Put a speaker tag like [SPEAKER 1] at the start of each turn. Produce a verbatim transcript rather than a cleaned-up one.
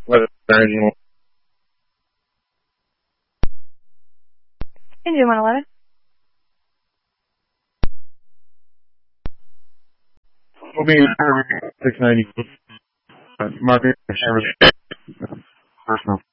[SPEAKER 1] Whether engine.
[SPEAKER 2] Engine one eleven.
[SPEAKER 1] Moving six ninety. Market service. Personal.